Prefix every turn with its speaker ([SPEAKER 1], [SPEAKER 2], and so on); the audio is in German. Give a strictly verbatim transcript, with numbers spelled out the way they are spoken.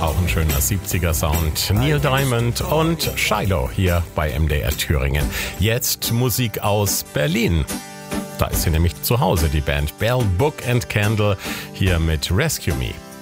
[SPEAKER 1] auch ein schöner siebziger-Sound. Neil Diamond und Shiloh hier bei M D R Thüringen. Jetzt Musik aus Berlin. Da ist sie nämlich zu Hause, die Band Bell, Book and Candle, hier mit Rescue Me.